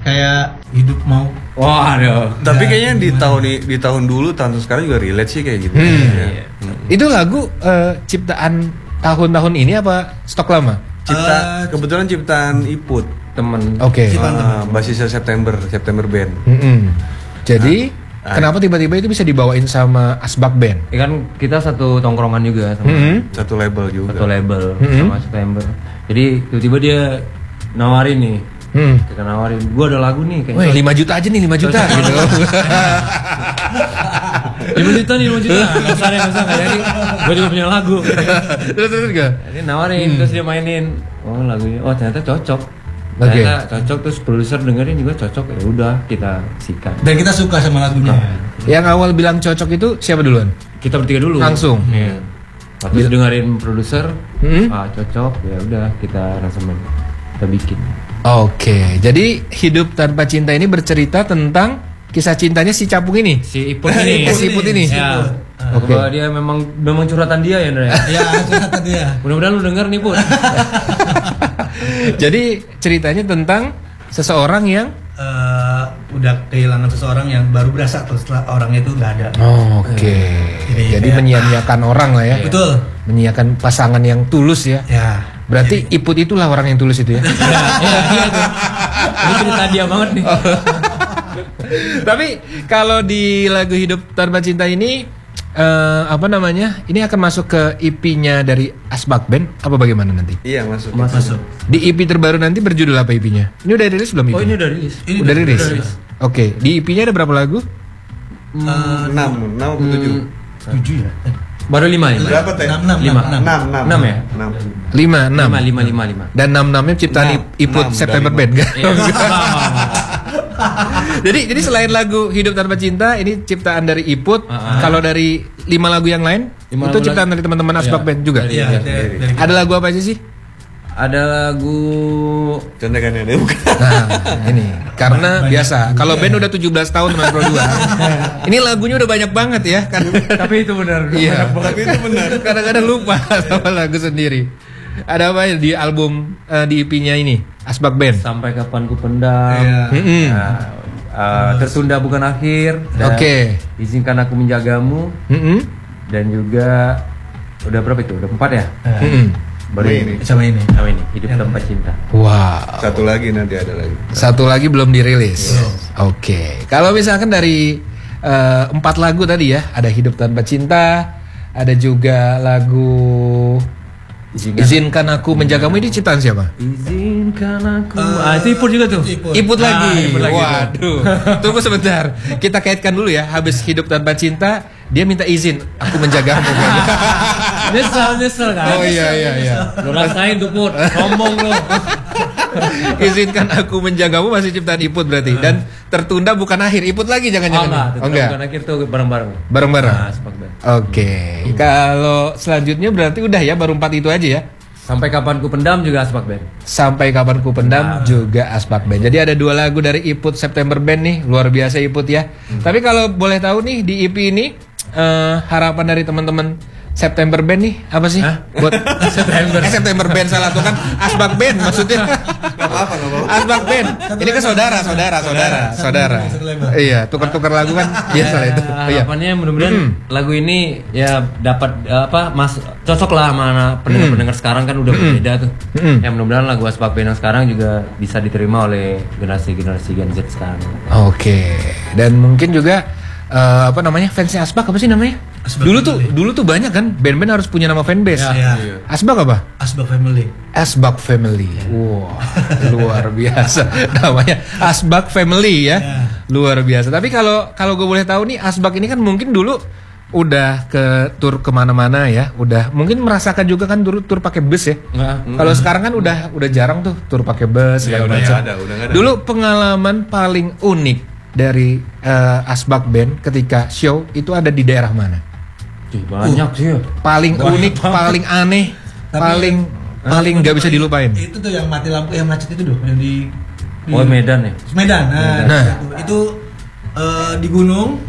kayak hidup mau. Waduh. Tapi kayaknya di tahun dulu, tahun sekarang juga relate sih kayak gitu. Iya. Itu lagu ciptaan tahun-tahun ini apa stok lama? Kebetulan ciptaan Iput, Temen. Oke. basisnya September Band. Jadi kenapa tiba-tiba itu bisa dibawain sama Asbak Band? Ya kan kita satu tongkrongan juga sama Satu label juga. satu label sama September. Jadi tiba-tiba dia nawarin nih. Kita nawarin, gua ada lagu nih Wah, 5 juta aja nih, 5 juta gitu. 5 juta nih, 5 juta. Kasarnya masa enggak jadi. Gua juga punya lagu. Terus enggak? Jadi nawarin, terus dia mainin. Oh, lagunya. Oh, ternyata cocok. Oke. Ternyata cocok, terus produser dengerin juga cocok. Ya udah, kita sikat. Dan kita suka sama lagunya. Yang awal bilang cocok itu siapa duluan? Kita bertiga dulu. Langsung. Iya. Terus dengerin produser, cocok. Ya udah, kita aransemen. Kita bikin. Oke, jadi Hidup Tanpa Cinta ini bercerita tentang kisah cintanya si Capung ini. Si Iput ini. Si Iput ini. Ya. Oke. Bahwa dia memang curhatan dia ya, Ndra. Ya, curhatan dia. Mudah-mudahan lu denger nih, Put. Jadi ceritanya tentang seseorang yang Udah kehilangan seseorang yang baru berasa setelah orangnya itu nggak ada. Oke. Jadi menyia-nyiakan orang lah ya. Betul. Menyia-nyiakan pasangan yang tulus ya. Ya. Berarti Iput itulah orang yang tulus itu ya. Iya tuh. Ini cerita dia banget nih. Tapi kalau di lagu Hidup Tanpa Cinta ini apa namanya? Ini akan masuk ke EP-nya dari Asbak Band apa bagaimana nanti? Iya, masuk. Di EP terbaru nanti berjudul apa EP-nya? Ini udah rilis belum EP? Oh, ini udah rilis. Udah rilis. Oke, di EP-nya ada berapa lagu? 6 atau 7? 7 ya. Baru 5 ya? Berapa teh? 6 6 ya? 5. Dan 6-nya ciptaan Iput September Band kan? Jadi selain lagu Hidup Tanpa Cinta ini ciptaan dari Iput. Kalau dari 5 lagu yang lain itu ciptaan dari teman-teman Asbak Band juga. Iya, Ada lagu apa aja sih? Ada lagu Contekannya ada bukan? Nah, ini karena biasa kalau band udah 17 tahun teman Pro 2. Ini lagunya udah banyak banget ya kan. tapi itu benar. Iya. Tapi itu benar. Kadang-kadang lupa sama lagu sendiri. Ada apa ya di album di EP-nya ini? Asbak Band. Sampai Kapan Ku Pendam. Tertunda Bukan Akhir. Oke. Izinkan Aku Menjagamu. Dan juga udah berapa itu? Udah 4 ya? Baru ini. Sama ini. Hidup Tanpa Cinta. Wow. Satu lagi nanti ada lagi. Satu lagi belum dirilis. Oke. Kalau misalkan dari 4 lagu tadi ya, ada Hidup Tanpa Cinta, ada juga lagu Izinkan Aku Menjagamu, ini ciptaan siapa? Izinkan aku. Itu Iput juga tuh. Iput lagi. Iput lagi. Waduh. Tunggu sebentar. Kita kaitkan dulu ya. Habis Hidup Tanpa Cinta, dia minta izin aku menjagamu. Nyesel kan? Oh iya. Lo rasain tuh Put. Ngomong lo. Izinkan Aku Menjagamu masih ciptaan Iput berarti. Dan Tertunda Bukan Akhir Iput lagi jangan-jangan. Enggak. Bukan Akhir tuh bareng-bareng. Bareng-bareng. Asbak Band. Oke. Kalau selanjutnya berarti udah ya baru 4 itu aja ya. Sampai Kapan Ku Pendam juga Asbak Band. Sampai Kapan Ku Pendam juga Asbak Band. Jadi ada 2 lagu dari Iput September Band nih, luar biasa Iput ya. Tapi kalau boleh tahu nih di EP ini harapan dari teman-teman September Band nih apa sih? Buat September Band salah tuh kan Asbak Band maksudnya. Apa? Asbak Band. Ini kan saudara. Iya, tukar-tukar lagu kan biasa lah itu. Harapannya mudah-mudahan lagu ini ya dapat cocok lah sama pendengar-pendengar sekarang kan udah berbeda tuh. Ya mudah-mudahan lagu Asbak Band yang sekarang juga bisa diterima oleh generasi Gen Z sekarang. Oke. Dan mungkin juga fansnya Asbak apa sih namanya? Dulu tuh banyak kan band-band harus punya nama fanbase. Iya. Asbak apa? Asbak Family. Asbak Family. Wow, luar biasa namanya Asbak Family ya. Luar biasa. Tapi kalau gue boleh tahu nih Asbak ini kan mungkin dulu udah ke tur kemana-mana ya, udah mungkin merasakan juga kan tur pakai bus ya. Kalau sekarang kan udah jarang tuh tur pakai bus segala macam. Dulu pengalaman paling unik dari Asbak Band ketika show itu ada di daerah mana? Banyak sih ya. Paling unik, paling aneh, paling nggak bisa dilupain. Itu tuh yang mati lampu, yang macet itu tuh, yang di Medan ya. Medan. Itu di gunung,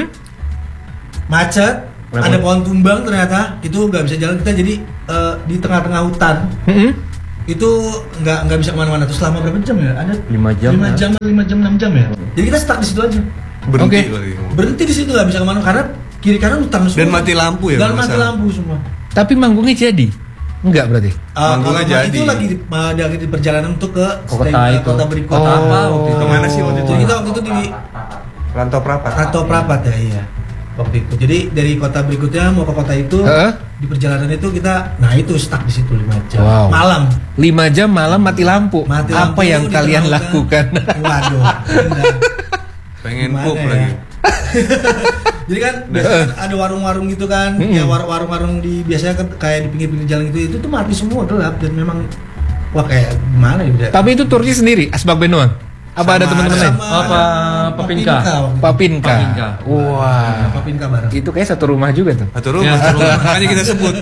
macet, ada pohon tumbang ternyata, itu nggak bisa jalan kita jadi di tengah-tengah hutan. itu nggak bisa kemana-mana tuh selama berapa jam ya? Ada 5 jam. 5 jam 6 jam ya. Jadi kita stuck di situ aja. Berhenti Oke. lagi. Berhenti di situ nggak bisa kemana karena kiri kanan utang semua. Dan mati lampu ya, Dan kalau mati nggak lampu semua. Tapi manggungnya jadi? Enggak berarti? Manggungnya Kalau jadi. itu lagi di perjalanan untuk ke Kota itu. kota berikutnya. Oh. Apa waktu itu? Kemana sih waktu itu? Jadi kita waktu itu di Rantau Prapat. Rantau Prapat ya, iya. Waktu itu. Jadi dari kota berikutnya mau ke kota itu, di perjalanan itu kita, nah itu stuck di situ 5 jam. Wow. Malam. 5 jam malam mati lampu. Mati lampu Apa yang di kalian tengah lakukan? hutan. Waduh. benar. Pengen Gimana pup ya? lagi. Jadi kan biasanya ada warung-warung gitu kan, ya warung-warung di biasanya kan kayak di pinggir-pinggir jalan itu tuh mati semua gelap dan memang wah kayak gimana ya? Tapi itu turnya sendiri, Asbak Band doang? Apa ada teman-teman lain? Apa Papinka? Papinka. Papinka. Wah. Papinka bareng. Itu kayak satu rumah juga tuh. Satu rumah, makanya kita sebut.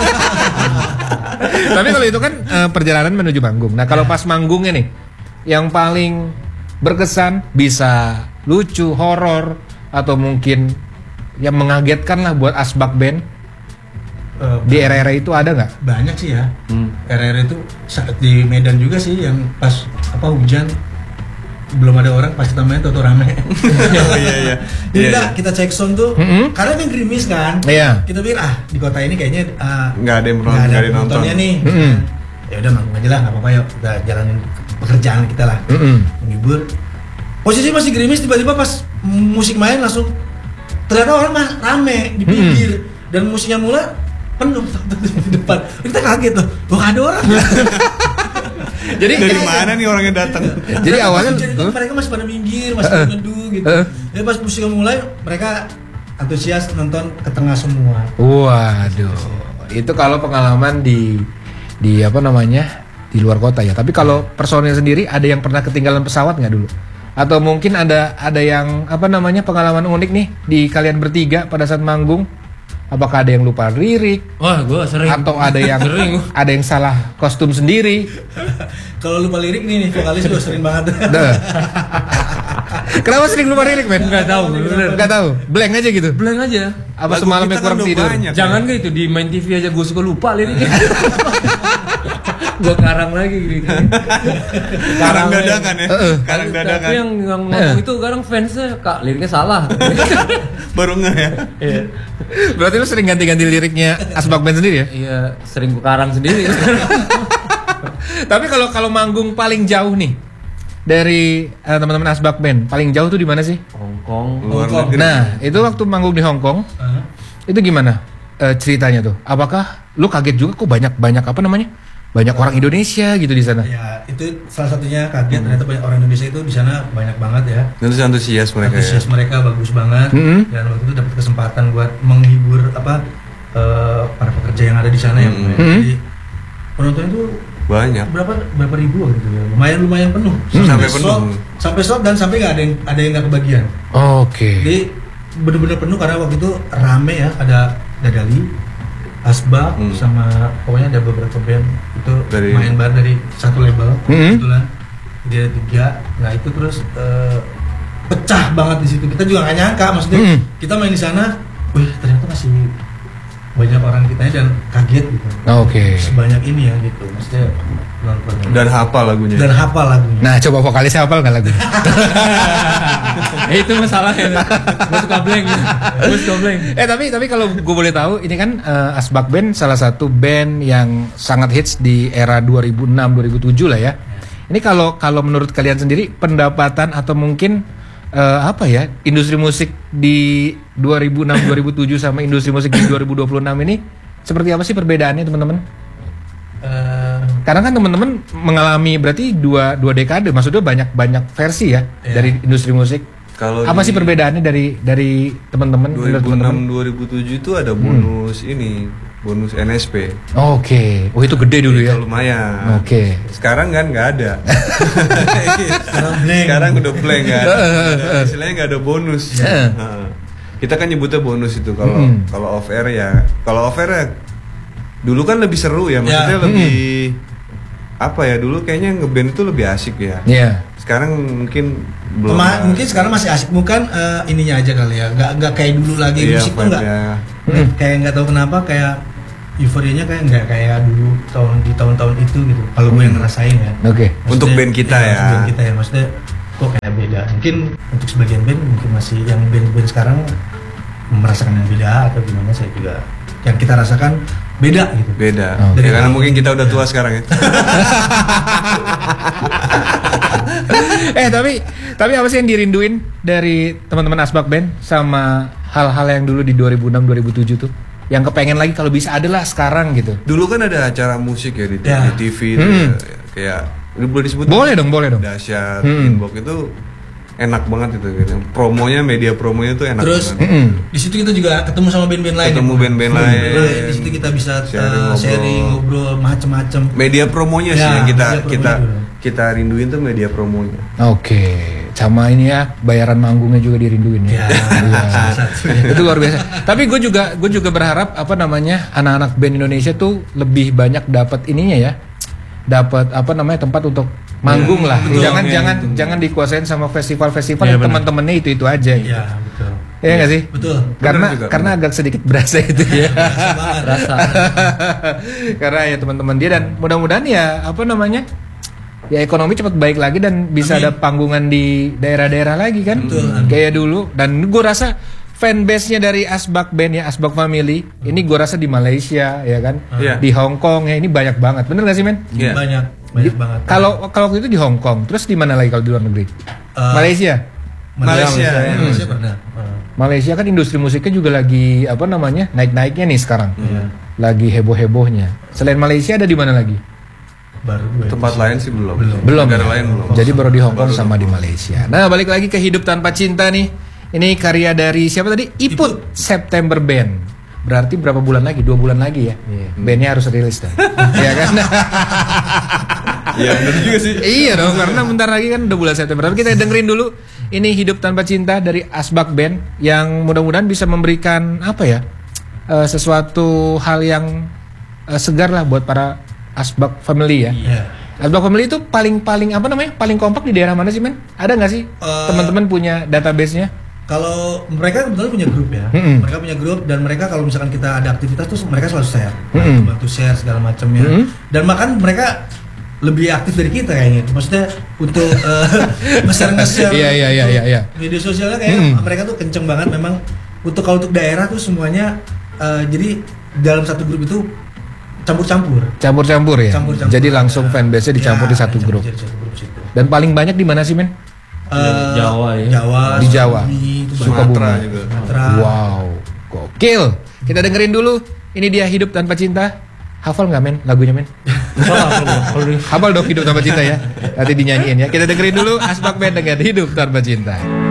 Tapi kalau itu kan perjalanan menuju manggung. Nah, kalau pas manggungnya nih, yang paling berkesan bisa lucu, horor, atau mungkin yang mengagetkan lah buat Asbak Band di era-era itu ada nggak? Banyak sih ya. Era-era itu saat di Medan juga sih yang pas hujan belum ada orang pasti namanya Toto rame. Oh iya. Jadi kita cek sound tuh karena kan gerimis kan. Iya. Kita pikir di kota ini kayaknya Nggak ada yang nggak ada nonton. penontonnya nih. Ya udah manggung aja lah, nggak apa-apa yuk kita jalanin pekerjaan kita lah. Menghibur. Posisi masih gerimis, tiba-tiba pas musik main langsung ternyata orang rame di pinggir dan musiknya mulai penuh di depan. Kita kaget loh, wah ada orang. Jadi dari mana nih orang yang datang? Jadi awalnya mereka masih pada minggir, masih meneduh gitu. Jadi pas musiknya mulai mereka antusias nonton ke tengah semua. waduh. Itu kalau pengalaman di apa namanya? Di luar kota ya. Tapi kalau personil sendiri ada yang pernah ketinggalan pesawat nggak dulu? Atau mungkin ada yang apa namanya pengalaman unik nih di kalian bertiga pada saat manggung? Apakah ada yang lupa lirik? Wah, gue sering. Atau ada yang ada yang salah kostum sendiri? Kalau lupa lirik nih vokalis juga sering banget. Duh. Kenapa sering lupa lirik, men? Nggak tahu, bener. Nggak tahu. Blank aja gitu. Blank aja. Apa Lagu semalamnya kita kan kurang udah tidur? banyak. Jangan kayak itu di main TV aja gue suka lupa liriknya. Gue karang lagi gitu. Karang dadakan ya. Karang Tapi dadakan. yang ngomong itu kadang fansnya kak liriknya salah. Baru nggak ya? Iya. Berarti lu sering ganti-ganti liriknya Asbak Band sendiri ya? Iya, sering gue karang sendiri. Tapi kalau manggung paling jauh nih dari teman-teman Asbak Band, paling jauh tuh di mana sih? Hongkong. Luar Hongkong. negeri. Nah, itu waktu manggung di Hong Kong, itu gimana ceritanya tuh? Apakah lu kaget juga kok banyak apa namanya? Banyak orang Indonesia gitu di sana? Ya itu salah satunya kaget ternyata banyak orang Indonesia itu di sana banyak banget ya. Dan terus antusias mereka ya. Antusias mereka bagus banget dan waktu itu dapat kesempatan buat menghibur para pekerja yang ada di sana ya. Jadi penonton itu Banyak. berapa ribu gitu ya. Lumayan penuh. Sampai penuh. Sampai slot dan sampai nggak ada yang nggak kebagian. Oke. Jadi bener-bener penuh karena waktu itu rame ya, ada Dadali, Asbak sama pokoknya ada beberapa band itu main bareng dari satu label kebetulan. Jadi ada 3. Nah itu terus pecah banget di situ. Kita juga nggak nyangka, maksudnya kita main di sana, wih ternyata masih banyak orang kitanya dan kaget gitu. Oke. Sebanyak ini ya gitu, maksudnya nontonnya. Dan hafal lagunya. Dan hafal lagunya. Nah, coba vokalisnya hafal nggak lagu? Itu masalahnya. Gue suka blank. Tapi kalau gue boleh tahu, ini kan Asbak Band salah satu band yang sangat hits di era 2006-2007 lah ya. Ini kalau menurut kalian sendiri pendapatan atau mungkin industri musik di 2006-2007 sama industri musik di 2026 ini seperti apa sih perbedaannya teman-teman? Karena kan teman-teman mengalami berarti dua dekade, maksudnya banyak versi ya dari industri musik. Kalau apa sih perbedaannya dari teman-teman? 2006-2007 itu ada bonus bonus NSP. Oke. Oh itu gede dulu ya? Lumayan. Oke. Sekarang kan nggak ada. Sekarang udah blank kan. Istilahnya nggak ada bonus. Kita kan nyebutnya bonus itu kalau off air ya. Kalau off air ya dulu kan lebih seru ya, maksudnya lebih apa ya, dulu kayaknya ngeband itu lebih asik ya. Iya. Sekarang mungkin belum. Mungkin sekarang masih asik, bukan ininya aja kali ya. Nggak kayak dulu lagi, musik tuh nggak kayak nggak tahu kenapa kayak euforianya kayak nggak kayak dulu di tahun-tahun itu gitu. Kalau gue yang ngerasain ya. Oke. Untuk band kita ya. Untuk band kita ya, maksudnya kok kayak beda. Mungkin untuk sebagian band mungkin masih yang band-band sekarang merasakan yang beda atau gimana, saya juga yang kita rasakan beda gitu. Beda. Oke. Ya, karena mungkin kita udah tua sekarang ya. Tapi apa sih yang dirinduin dari teman-teman Asbak Band sama hal-hal yang dulu di 2006 2007 tuh? Yang kepengen lagi kalau bisa adalah sekarang gitu. Dulu kan ada acara musik ya di TV itu ya, kayak ini boleh disebut? Boleh dong. Dahsyat, Inbox itu enak banget itu gitu. Promonya, media promonya tuh enak Terus banget. di situ kita juga ketemu sama band-band lain. Ketemu band-band lain. Di situ kita bisa Sharing, sharing, ngobrol macem-macem. Media promonya sih Ya, yang media promonya dulu. kita rinduin tuh media promonya. Oke, sama ini ya bayaran manggungnya juga dirinduin ya. salah satu. Itu luar biasa. Tapi gue juga berharap apa namanya anak-anak band Indonesia tuh lebih banyak dapat ininya ya, dapat apa namanya tempat untuk manggung lah. betul. Jangan dikuasain sama festival-festival Iya, yang benar. teman-temannya itu aja. Gitu. Iya, betul. Iya nggak sih? Betul. Karena agak sedikit berasa itu ya. Berasa banget. Rasa. Karena ya teman-teman dia dan mudah-mudahan ya apa namanya ya ekonomi cepat baik lagi dan bisa Amin. ada panggungan di daerah-daerah lagi kan Betul, amin. kayak dulu. Dan gue rasa fanbase-nya dari Asbak Band ya, Asbak Family ini gue rasa di Malaysia ya kan, Iya. di Hong Kong ya ini banyak banget. Bener gak sih men? Iya. Banyak banget. Kalau waktu itu di Hong Kong, terus di mana lagi kalau di luar negeri? Malaysia. Malaysia. Malaysia pernah. Malaysia kan industri musiknya juga lagi apa namanya naik-naiknya nih sekarang, lagi heboh-hebohnya. Selain Malaysia ada di mana lagi? Baru gue. Tempat lain sih belum. Belum. Negara Ya? lain belum. Jadi baru di Hong Kong Baru sama di Hong Kong. Malaysia. Nah balik lagi ke Hidup Tanpa Cinta nih. Ini karya dari siapa tadi? Iput September Band. Berarti berapa bulan lagi? 2 bulan lagi ya. Bandnya harus rilis dong. Iya kan? Iya benar juga sih. Iya dong, karena bentar lagi kan udah bulan September. Tapi kita dengerin dulu ini Hidup Tanpa Cinta dari Asbak Band yang mudah-mudahan bisa memberikan apa ya? Sesuatu hal yang segar lah buat para Asbak Family ya. Iya. Asbak Family itu paling apa namanya? Paling kompak di daerah mana sih, men? Ada nggak sih teman-teman punya database-nya? Kalau mereka kebetulan punya grup ya, mereka punya grup dan mereka kalau misalkan kita ada aktivitas tuh mereka selalu share, bantu share segala macamnya. Dan bahkan mereka lebih aktif dari kita kayaknya. Maksudnya untuk nge-share Iya. media sosialnya kayak mereka tuh kenceng banget memang. Kalau untuk daerah tuh semuanya jadi dalam satu grup itu campur-campur Campur-campur ya. Campur-campur. Jadi langsung fanbase-nya dicampur di satu grup. Jadi satu grup situ. Dan paling banyak di mana sih, men? Jawa ya. Jawa, Di Jawa. Sukabumi, itu Sumatera banyak. juga. Sumatera. Wow, gokil. Kita dengerin dulu. Ini dia Hidup Tanpa Cinta. Hafal nggak, men? Lagunya, men? Hafal dong Hidup Tanpa Cinta ya. Nanti dinyanyiin ya. Kita dengerin dulu Asbak Band dengan Hidup Tanpa Cinta.